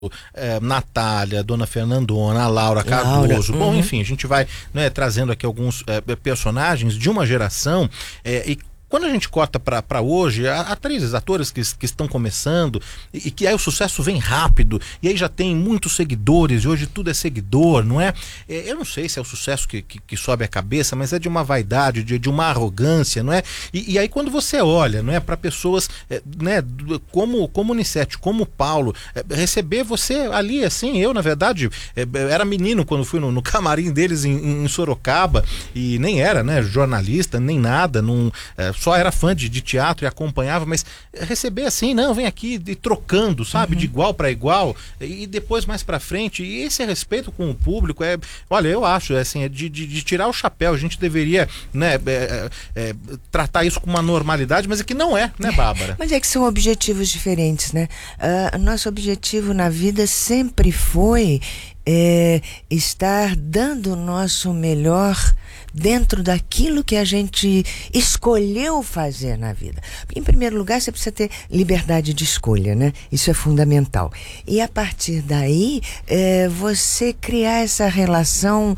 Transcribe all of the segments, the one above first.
Natália, Dona Fernandona, a Laura Cardoso, bom, enfim, a gente vai, né, trazendo aqui alguns personagens de uma geração, e quando a gente corta para hoje, atrizes, atores que estão começando e que aí o sucesso vem rápido e aí já tem muitos seguidores e hoje tudo é seguidor, não é? Eu não sei se é o sucesso que sobe a cabeça, mas é de uma vaidade, de uma arrogância, não é? E aí quando você olha, não é, para pessoas, né, como Unicete, como Paulo, receber você ali, assim, eu na verdade era menino quando fui no camarim deles em Sorocaba e nem era, né, jornalista, nem nada, só era fã de teatro e acompanhava, mas receber assim, não, vem aqui trocando, sabe, de igual para igual, e depois mais para frente, e esse respeito com o público olha, eu acho, assim, de tirar o chapéu. A gente deveria, né, tratar isso com uma normalidade, mas é que não é, né, Bárbara? Mas é que são objetivos diferentes, né? Nosso objetivo na vida sempre foi estar dando o nosso melhor dentro daquilo que a gente escolheu fazer na vida. Em primeiro lugar, você precisa ter liberdade de escolha, né? Isso é fundamental. E a partir daí, você criar essa relação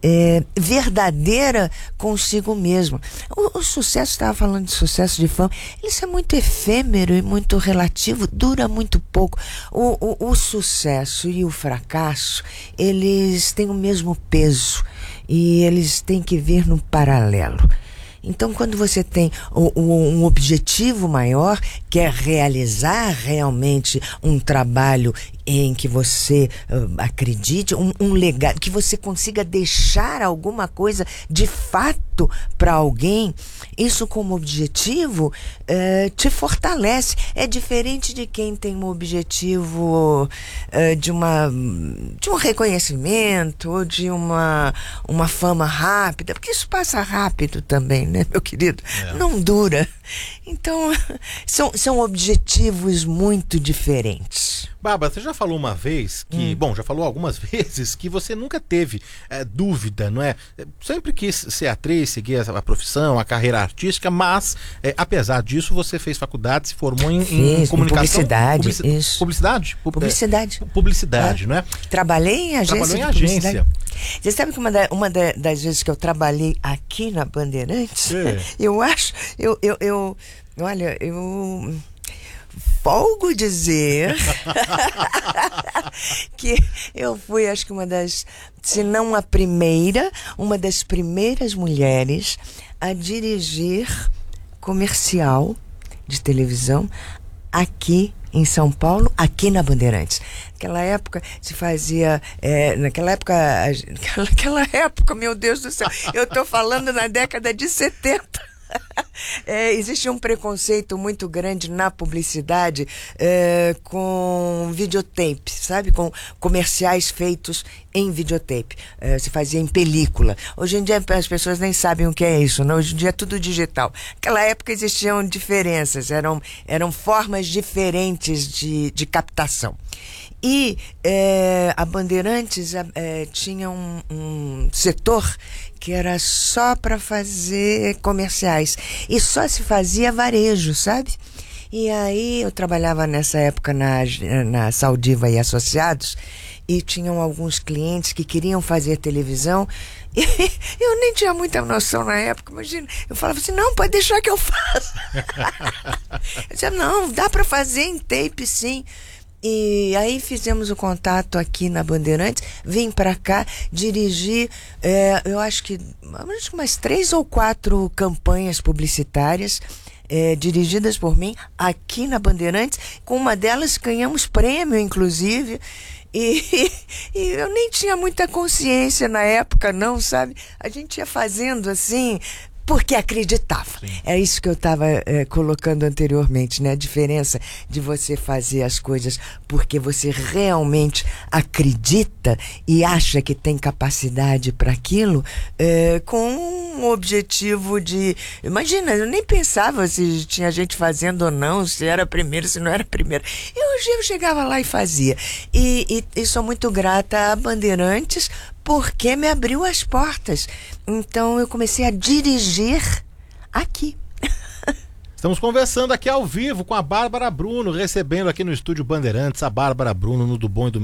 verdadeira consigo mesmo. O sucesso, estava falando de sucesso de fama, isso é muito efêmero e muito relativo, dura muito pouco. O sucesso e o fracasso, eles têm o mesmo peso e eles têm que vir no paralelo. Então, quando você tem um objetivo maior, que é realizar realmente um trabalho em que você acredite, um legado, que você consiga deixar alguma coisa de fato para alguém, isso como objetivo te fortalece. É diferente de quem tem um objetivo de um reconhecimento ou de uma fama rápida, porque isso passa rápido também, né, meu querido? Não dura. Então, são objetivos muito diferentes. Bárbara, você já falou uma vez que, bom, já falou algumas vezes que você nunca teve dúvida, não é? Sempre quis ser atriz, seguir a profissão, a carreira artística, mas, apesar disso, você fez faculdade, se formou em comunicação. Publicidade. Publicidade, não é? Trabalhei em agência. Trabalhou em agência. Você sabe que uma das vezes que eu trabalhei aqui na Bandeirantes, olha, eu folgo dizer que eu fui, acho que se não a primeira, uma das primeiras mulheres a dirigir comercial de televisão aqui em São Paulo, aqui na Bandeirantes. Naquela época se fazia, naquela época, meu Deus do céu, eu estou falando na década de 70. Existia um preconceito muito grande na publicidade com videotape, sabe? Com comerciais feitos em videotape. Se fazia em película. Hoje em dia as pessoas nem sabem o que é isso, não? Hoje em dia é tudo digital. Naquela época existiam diferenças, eram formas diferentes de captação. E a Bandeirantes tinha um setor que era só para fazer comerciais. E só se fazia varejo, sabe? E aí eu trabalhava nessa época na Saldiva e Associados, e tinham alguns clientes que queriam fazer televisão. E eu nem tinha muita noção na época, imagina. Eu falava assim, não, pode deixar que eu faça. Eu dizia, não, dá para fazer em tape, sim. E aí fizemos o contato aqui na Bandeirantes, vim para cá, dirigi, eu acho que umas 3 ou 4 campanhas publicitárias dirigidas por mim aqui na Bandeirantes. Com uma delas ganhamos prêmio, inclusive. E eu nem tinha muita consciência na época, não, sabe? A gente ia fazendo assim, porque acreditava. Sim. É isso que eu estava colocando anteriormente, né? A diferença de você fazer as coisas porque você realmente acredita e acha que tem capacidade para aquilo, com um objetivo de... Imagina, eu nem pensava se tinha gente fazendo ou não, se era primeiro, se não era primeiro. Eu chegava lá e fazia. E sou muito grata a Bandeirantes, porque me abriu as portas. Então eu comecei a dirigir aqui. Estamos conversando aqui ao vivo com a Bárbara Bruno, recebendo aqui no Estúdio Bandeirantes a Bárbara Bruno no Do Bom e do